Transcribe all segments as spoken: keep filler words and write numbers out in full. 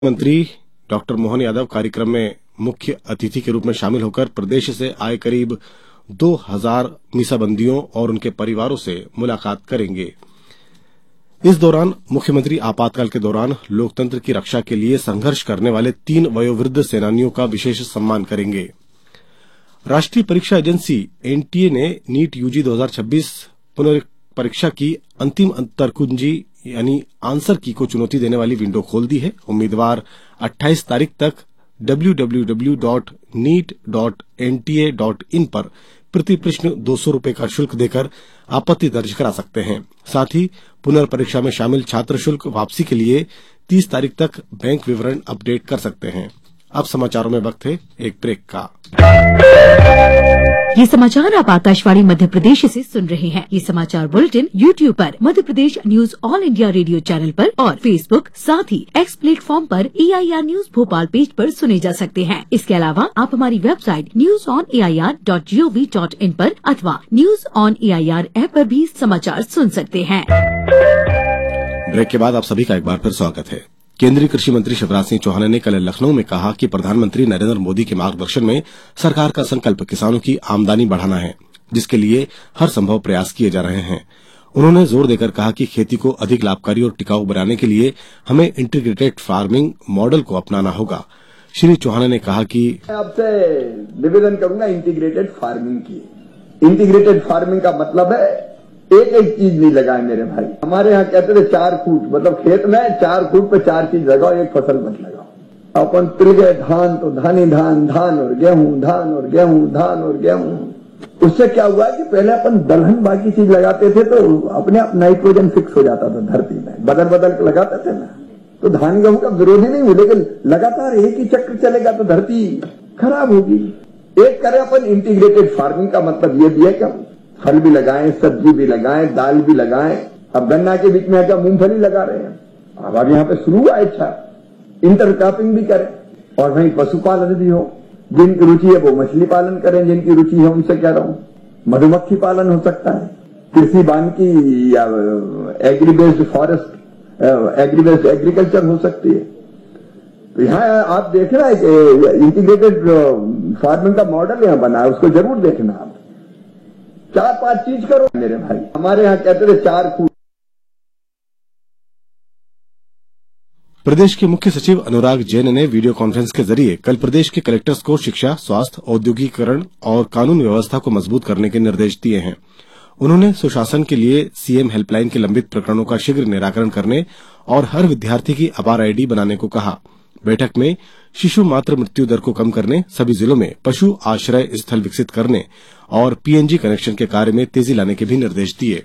मंत्री डॉक्टर मोहन यादव कार्यक्रम में मुख्य अतिथि के रूप में शामिल होकर प्रदेश से आए करीब दो हज़ार मीसाबंदियों और उनके परिवारों से मुलाकात करेंगे। इस दौरान मुख्यमंत्री आपातकाल के दौरान लोकतंत्र की रक्षा के लिए संघर्ष करने वाले तीन वयोवृद्ध सेनानियों का विशेष सम्मान करेंगे। राष्ट्रीय परीक्षा एजेंसी एनटीए ने नीट यूजी दो हज़ार छब्बीस पुनर्परीक्षा की अंतिम अंतर्कुंजी यानी आंसर की को चुनौती देने वाली विंडो खोल दी है। उम्मीदवार अट्ठाईस तारीख तक W W W dot NEET dot N T A dot in पर प्रति प्रश्न दो सौ रूपये का शुल्क देकर आपत्ति दर्ज करा सकते हैं। साथ ही पुनर्परीक्षा में शामिल छात्र शुल्क वापसी के लिए तीस तारीख तक बैंक विवरण अपडेट कर सकते हैं। अब समाचारों में वक्त है एक ब्रेक का। ये समाचार आप आकाशवाणी मध्य प्रदेश से सुन रहे हैं। ये समाचार बुलेटिन यूट्यूब पर Madhya Pradesh news all India radio channel पर और फेसबुक साथ ही एक्स प्लेटफॉर्म पर ए I R news Bhopal page पर सुने जा सकते हैं। इसके अलावा आप हमारी website news on A I R dot G O V dot in पर अथवा news on A I R app पर भी समाचार सुन सकते हैं। ब्रेक के बाद आप सभी का एक बार फिर स्वागत है। केंद्रीय कृषि मंत्री शिवराज सिंह चौहान ने कल लखनऊ में कहा कि प्रधानमंत्री नरेंद्र मोदी के मार्गदर्शन में सरकार का संकल्प किसानों की आमदनी बढ़ाना है, जिसके लिए हर संभव प्रयास किए जा रहे हैं। उन्होंने जोर देकर कहा कि खेती को अधिक लाभकारी और टिकाऊ बनाने के लिए हमें इंटीग्रेटेड फार्मिंग मॉडल को अपनाना होगा। श्री चौहान ने कहा कि आपसे निवेदन करूंगा इंटीग्रेटेड फार्मिंग की। इंटीग्रेटेड फार्मिंग का मतलब है एक एक चीज नहीं लगाए मेरे भाई। हमारे यहाँ कहते थे चार फुट, मतलब खेत में चार फुट पे चार चीज लगाओ, एक फसल मत लगाओ। अपन पिल गए धान तो धान ही धान, धान और गेहूं, धान और गेहूं, धान और गेहूं। उससे क्या हुआ कि पहले अपन दलहन बाकी चीज लगाते थे तो अपने आप नाइट्रोजन फिक्स हो जाता था धरती में, बदल बदल के लगाते थे ना, तो धान गेहूं का विरोधी नहीं हुआ, लेकिन लगातार एक ही चक्र चलेगा तो धरती खराब होगी। एक करे अपन इंटीग्रेटेड फार्मिंग का मतलब ये भी है कि फल भी लगाएं, सब्जी भी लगाएं, दाल भी लगाएं। अब गन्ना के बीच में क्या मूंगफली लगा रहे हैं। अब अब यहाँ पे शुरू हुआ अच्छा इंटरक्रॉपिंग भी करें और वहीं पशुपालन भी हो। जिनकी रुचि है वो मछली पालन करें, जिनकी रुचि है उनसे कह रहा हूँ मधुमक्खी पालन हो सकता है, कृषि वानिकी या agree based forest agree based agriculture हो सकती है। तो यहाँ आप देखना है कि इंटीग्रेटेड फार्मिंग का मॉडल यहाँ बना है, उसको जरूर देखना आप। चार पांच चीज करो मेरे भाई। हमारे यहाँ कहते थे चार फूट। प्रदेश के मुख्य सचिव अनुराग जैन ने वीडियो कॉन्फ्रेंस के जरिए कल प्रदेश के कलेक्टर्स को शिक्षा, स्वास्थ्य, औद्योगिकरण और कानून व्यवस्था को मजबूत करने के निर्देश दिए हैं। उन्होंने सुशासन के लिए सीएम हेल्पलाइन के लंबित प्रकरणों का शीघ्र निराकरण करने और हर विद्यार्थी की आभार आईडी बनाने को कहा। बैठक में शिशु मातृ मृत्यु दर को कम करने, सभी जिलों में पशु आश्रय स्थल विकसित करने और पीएनजी कनेक्शन के कार्य में तेजी लाने के भी निर्देश दिए।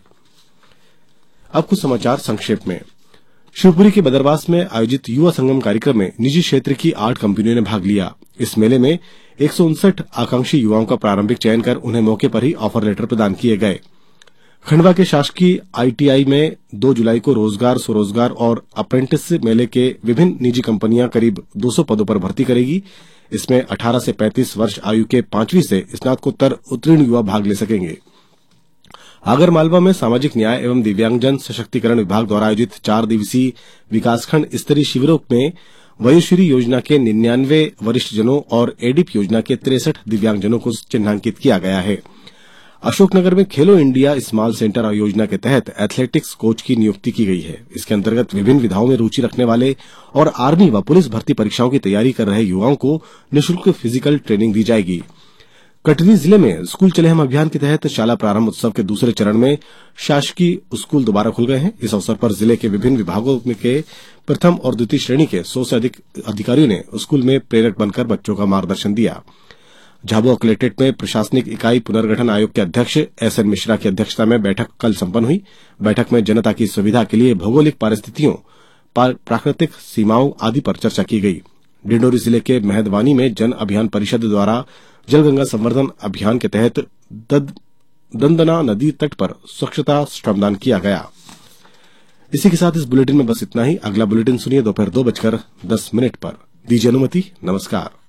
अब कुछ समाचार संक्षेप में। शिवपुरी के बदरवास में आयोजित युवा संगम कार्यक्रम में निजी क्षेत्र की आठ कंपनियों ने भाग लिया। इस मेले में एक सौ उनसठ आकांक्षी युवाओं का प्रारंभिक चयन कर उन्हें मौके पर ही ऑफर लेटर प्रदान किए गए। खंडवा के शासकीय आईटीआई में दो जुलाई को रोजगार, स्वरोजगार और अप्रेंटिस मेले के विभिन्न निजी कंपनियां करीब दो सौ पदों पर भर्ती करेगी। इसमें अठारह से पैंतीस वर्ष आयु के पांचवीं से स्नातकोत्तर उत्तीर्ण युवा भाग ले सकेंगे। आगरमालवा में सामाजिक न्याय एवं दिव्यांगजन सशक्तिकरण विभाग द्वारा आयोजित चार दिवसीय विकासखंड स्तरीय शिविरों में वयोश्री योजना के निन्यानवे वरिष्ठजनों और एडिप योजना के तिरसठ दिव्यांगजनों को चिन्हांकित किया गया है। अशोकनगर में खेलो इंडिया स्मॉल सेंटर योजना के तहत एथलेटिक्स कोच की नियुक्ति की गई है। इसके अंतर्गत विभिन्न विधाओं में रुचि रखने वाले और आर्मी व पुलिस भर्ती परीक्षाओं की तैयारी कर रहे युवाओं को निःशुल्क फिजिकल ट्रेनिंग दी जाएगी। कटनी जिले में स्कूल चले हम अभियान के तहत शाला प्रारंभ उत्सव के दूसरे चरण में शासकीय स्कूल दोबारा खुल गए हैं। इस अवसर पर जिले के विभिन्न विभागों के प्रथम और द्वितीय श्रेणी के सौ से अधिक अधिकारियों ने स्कूल में प्रेरक बनकर बच्चों का मार्गदर्शन दिया। झाबुआ कलेक्ट्रेट में प्रशासनिक इकाई पुनर्गठन आयोग के अध्यक्ष एस एन मिश्रा की अध्यक्षता में बैठक कल संपन्न हुई। बैठक में जनता की सुविधा के लिए भौगोलिक परिस्थितियों, प्राकृतिक सीमाओं आदि पर चर्चा की गई। डिंडोरी जिले के मेहदवानी में जन अभियान परिषद द्वारा जलगंगा संवर्धन अभियान के तहत दंदना नदी तट पर स्वच्छता श्रमदान किया गया। इसी के साथ इस बुलेटिन में बस इतना ही। अगला बुलेटिन सुनिए दोपहर दो बजकर दस मिनट पर। दीजिए अनुमति। नमस्कार।